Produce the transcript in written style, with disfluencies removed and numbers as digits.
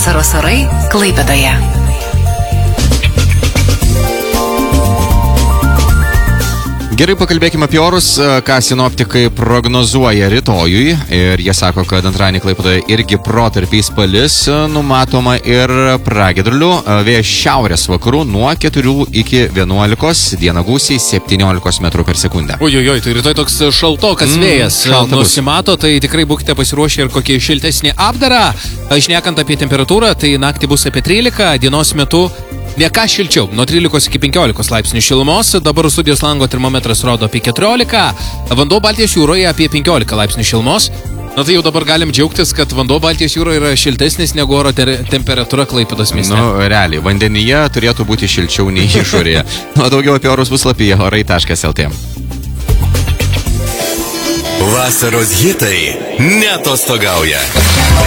Vasaros orai Klaipėdoje. Gerai, pakalbėkime apie orus, ką sinoptikai prognozuoja rytojui. Ir jie sako, kad antradienį Klaipėdoje irgi protarpiais palis, numatoma ir pragiedrulių. Vėjas šiaurės vakarų nuo 4 iki 11, dieną gūsiai 17 metrų per sekundę. Ojojoj, tai rytoj toks šaltokas vėjas nusimato, tai tikrai būkite pasiruošę ir kokį šiltesnį apdarą. Šnekant apie temperatūrą, tai naktį bus apie 13, dienos metu ne ką šilčiau, nuo 13 iki 15 laipsnių šilumos, dabar studijos lango termometras rodo apie 14, vanduo Baltijos jūroje apie 15 laipsnių šilumos. Na tai jau dabar galim džiaugtis, kad vanduo Baltijos jūroje yra šiltesnis negu oro temperatūra Klaipėdos mieste. Realiai, vandenyje turėtų būti šilčiau nei išorėje. Daugiau apie orus puslapyje orai.lt. Vasaros hitai neatostogauja.